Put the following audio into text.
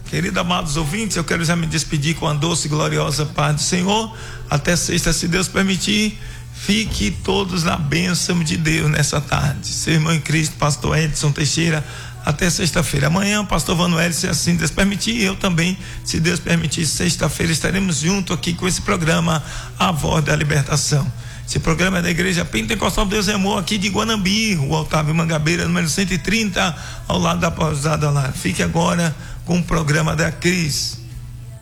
Queridos amados ouvintes, eu quero já me despedir com a doce e gloriosa paz do Senhor. Até sexta, se Deus permitir. Fique todos na bênção de Deus nessa tarde. Seu irmão em Cristo, pastor Edson Teixeira. Até sexta-feira. Amanhã, pastor Vanuel, se assim Deus permitir, eu também, se Deus permitir, sexta-feira estaremos juntos aqui com esse programa, A Voz da Libertação. Esse programa é da Igreja Pentecostal Deus é Amor, aqui de Guanambi, o Otávio Mangabeira, número 130, ao lado da pousada lá. Fique agora com o programa da Cris.